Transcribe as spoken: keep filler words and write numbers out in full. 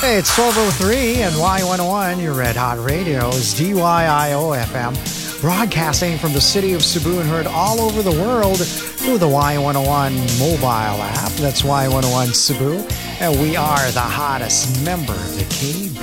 Hey, it's twelve oh three and Y one oh one, your Red Hot Radio's D Y I O F M, broadcasting from the city of Cebu and heard all over the world through the Y one oh one mobile app. That's Y one oh one Cebu, and we are the hottest member of the K B